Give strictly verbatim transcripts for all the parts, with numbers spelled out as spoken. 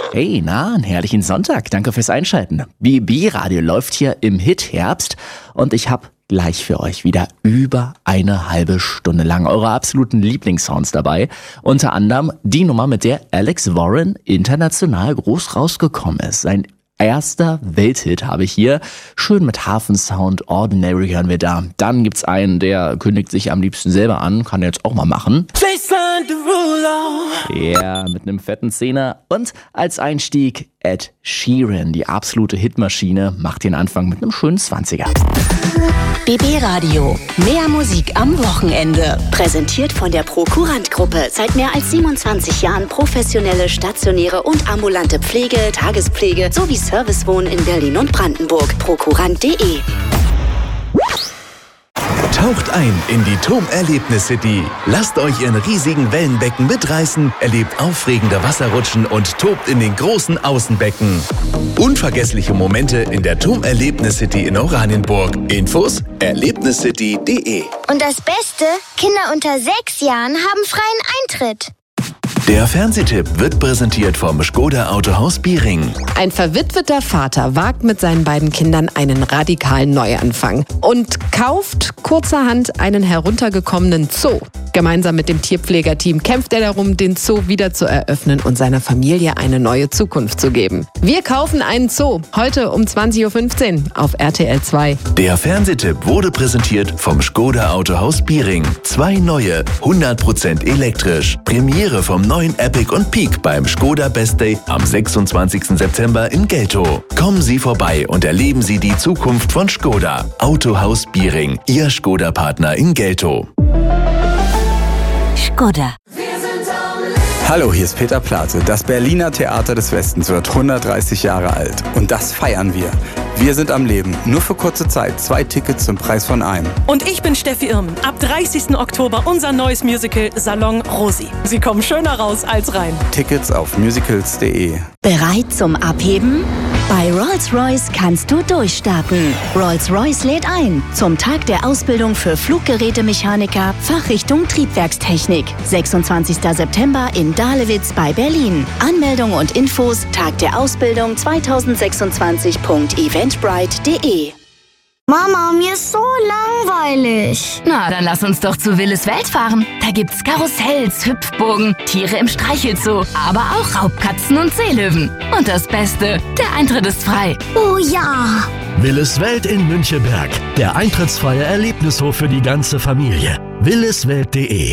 Hey, na, einen herrlichen Sonntag. Danke fürs Einschalten. B B-Radio läuft hier im Hit-Herbst und ich habe gleich für euch wieder über eine halbe Stunde lang eure absoluten Lieblingssounds dabei. Unter anderem die Nummer, mit der Alex Warren international groß rausgekommen ist. Sein erster Welthit habe ich hier. Schön mit Hafensound, Ordinary hören wir da. Dann gibt's einen, der kündigt sich am liebsten selber an. Kann er jetzt auch mal machen. Ja, mit einem fetten Zehner. Und als Einstieg Ed Sheeran, die absolute Hitmaschine, macht den Anfang mit einem schönen Zwanziger. B B-Radio. Mehr Musik am Wochenende. Präsentiert von der Prokurant-Gruppe. Seit mehr als siebenundzwanzig Jahren professionelle, stationäre und ambulante Pflege, Tagespflege sowie Servicewohnen in Berlin und Brandenburg. Prokurant punkt de. Taucht ein in die T O M Erlebnis City. Lasst euch in riesigen Wellenbecken mitreißen, erlebt aufregende Wasserrutschen und tobt in den großen Außenbecken. Unvergessliche Momente in der T O M Erlebnis City in Oranienburg. Infos erlebniscity punkt de. Und das Beste, Kinder unter sechs Jahren haben freien Eintritt. Der Fernsehtipp wird präsentiert vom Škoda Autohaus Biering. Ein verwitweter Vater wagt mit seinen beiden Kindern einen radikalen Neuanfang und kauft kurzerhand einen heruntergekommenen Zoo. Gemeinsam mit dem Tierpflegerteam kämpft er darum, den Zoo wieder zu eröffnen und seiner Familie eine neue Zukunft zu geben. Wir kaufen einen Zoo, heute um zwanzig Uhr fünfzehn auf R T L zwei. Der Fernsehtipp wurde präsentiert vom Škoda Autohaus Biering. Zwei neue, hundert Prozent elektrisch. Premiere vom neuen Epic und Peak beim Škoda Best Day am sechsundzwanzigsten September in Geltow. Kommen Sie vorbei und erleben Sie die Zukunft von Škoda. Autohaus Biering, Ihr Škoda-Partner in Geltow. Škoda. Hallo, hier ist Peter Plate. Das Berliner Theater des Westens wird hundertdreißig Jahre alt. Und das feiern wir. Wir sind am Leben. Nur für kurze Zeit. Zwei Tickets zum Preis von einem. Und ich bin Steffi Irmen. Ab dreißigsten Oktober unser neues Musical Salon Rosi. Sie kommen schöner raus als rein. Tickets auf musicals punkt de. Bereit zum Abheben? Bei Rolls-Royce kannst du durchstarten. Rolls-Royce lädt ein zum Tag der Ausbildung für Fluggerätemechaniker, Fachrichtung Triebwerkstechnik. sechsundzwanzigsten September in Dahlewitz bei Berlin. Anmeldung und Infos Tag der Ausbildung zweitausendsechsundzwanzig punkt eventbrite punkt de. Mama, mir ist so langweilig. Na, dann lass uns doch zu Willis Welt fahren. Da gibt's Karussells, Hüpfburgen, Tiere im Streichelzoo, aber auch Raubkatzen und Seelöwen. Und das Beste, der Eintritt ist frei. Oh ja. Willis Welt in Müncheberg. Der eintrittsfreie Erlebnishof für die ganze Familie. willis welt punkt de.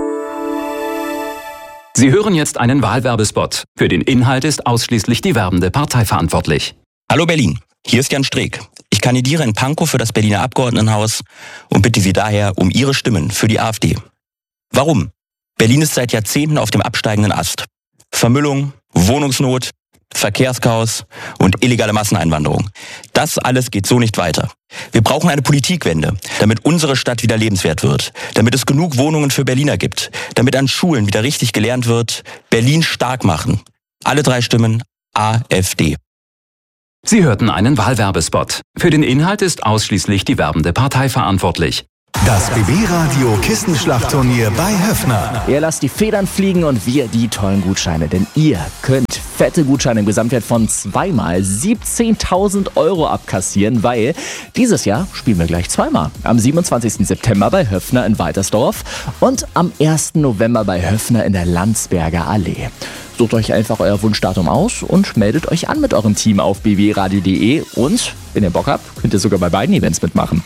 Sie hören jetzt einen Wahlwerbespot. Für den Inhalt ist ausschließlich die werbende Partei verantwortlich. Hallo Berlin, hier ist Jan Streeck. Ich kandidiere in Pankow für das Berliner Abgeordnetenhaus und bitte Sie daher um Ihre Stimmen für die AfD. Warum? Berlin ist seit Jahrzehnten auf dem absteigenden Ast. Vermüllung, Wohnungsnot, Verkehrschaos und illegale Masseneinwanderung. Das alles geht so nicht weiter. Wir brauchen eine Politikwende, damit unsere Stadt wieder lebenswert wird, damit es genug Wohnungen für Berliner gibt, damit an Schulen wieder richtig gelernt wird, Berlin stark machen. Alle drei Stimmen AfD. Sie hörten einen Wahlwerbespot. Für den Inhalt ist ausschließlich die werbende Partei verantwortlich. Das B B-Radio Kissenschlachtturnier bei Höffner. Ihr lasst die Federn fliegen und wir die tollen Gutscheine, denn ihr könnt fette Gutscheine im Gesamtwert von zweimal siebzehntausend Euro abkassieren, weil dieses Jahr spielen wir gleich zweimal. Am siebenundzwanzigsten September bei Höffner in Waltersdorf und am ersten November bei Höffner in der Landsberger Allee. Sucht euch einfach euer Wunschdatum aus und meldet euch an mit eurem Team auf b b radio punkt de und, wenn ihr Bock habt, könnt ihr sogar bei beiden Events mitmachen.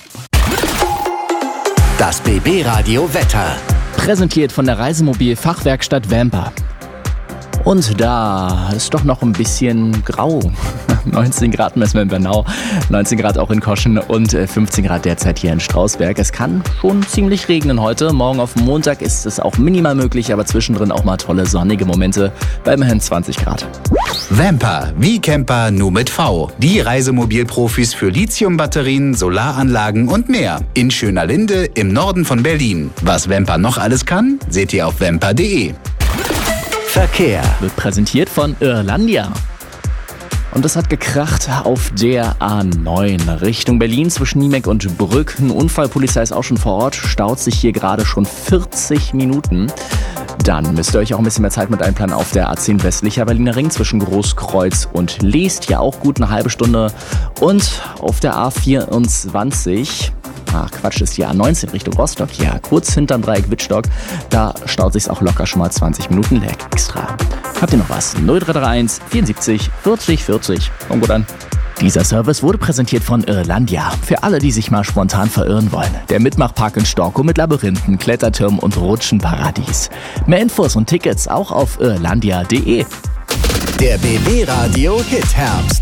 Das B B-Radio Wetter. Präsentiert von der Reisemobil-Fachwerkstatt Vamper. Und da ist doch noch ein bisschen grau. neunzehn Grad messen wir in Bernau, neunzehn Grad auch in Koschen und fünfzehn Grad derzeit hier in Strausberg. Es kann schon ziemlich regnen heute. Morgen auf Montag ist es auch minimal möglich, aber zwischendrin auch mal tolle sonnige Momente bei immerhin zwanzig Grad. Vamper, wie Camper, nur mit V. Die Reisemobilprofis für Lithiumbatterien, Solaranlagen und mehr. In Schönerlinde im Norden von Berlin. Was Vamper noch alles kann, seht ihr auf vamper punkt de. Verkehr wird präsentiert von Irlandia. Und es hat gekracht auf der A neun Richtung Berlin zwischen Niemek und Brück. Eine Unfallpolizei ist auch schon vor Ort, staut sich hier gerade schon vierzig Minuten. Dann müsst ihr euch auch ein bisschen mehr Zeit mit einplanen auf der A zehn westlicher Berliner Ring zwischen Großkreuz und Leest. Ja, auch gut eine halbe Stunde. Und auf der A vierundzwanzig, ach Quatsch, ist die A neunzehn Richtung Rostock, ja, kurz hinterm Dreieck Wittstock. Da staut sich's auch locker schon mal zwanzig Minuten extra. Habt ihr noch was? null drei drei eins vierundsiebzig vierzig vierzig. Kommt gut an. Dieser Service wurde präsentiert von Irlandia. Für alle, die sich mal spontan verirren wollen. Der Mitmachpark in Storkow mit Labyrinthen, Klettertürmen und Rutschenparadies. Mehr Infos und Tickets auch auf irlandia punkt de. Der B B Radio Hit Herbst.